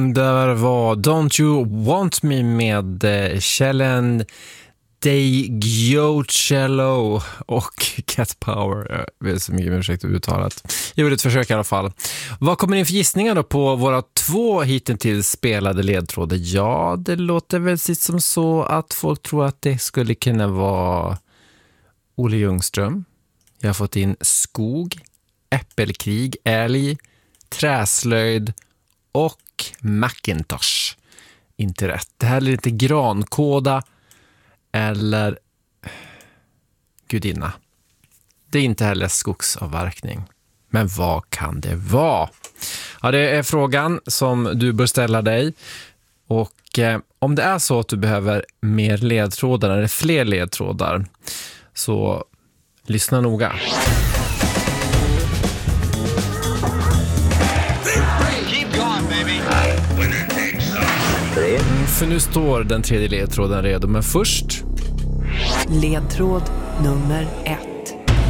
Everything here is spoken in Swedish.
Där var Don't You Want Me med Kjellen Deggiocello och Cat Power. Jag vet så mycket ursäkt uttalat. Jag gjorde ett försök i alla fall. Vad kommer ni för gissningar då på våra 2 hittills spelade ledtrådar? Ja, det låter väl som så att folk tror att det skulle kunna vara Olle Ljungström. Jag har fått in skog, äppelkrig, älg, träslöjd och Macintosh. Inte rätt. Det här är lite grankåda eller gudinna. Det är inte heller skogsavverkning. Men vad kan det vara? Ja, det är frågan som du bör ställa dig. Och om det är så att du behöver mer ledtrådar eller fler ledtrådar, så lyssna noga. För nu står den 3:e ledtråden redo, men först ledtråd nummer 1.